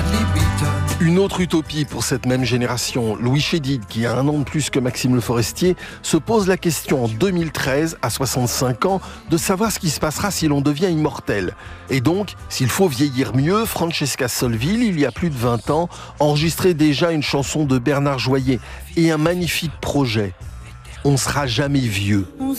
Une autre utopie pour cette même génération, Louis Chédid, qui a 1 an de plus que Maxime Le Forestier, se pose la question en 2013, à 65 ans, de savoir ce qui se passera si l'on devient immortel. Et donc, s'il faut vieillir mieux, Francesca Solville, il y a plus de 20 ans, enregistrait déjà une chanson de Bernard Joyer et un magnifique projet. On sera jamais vieux.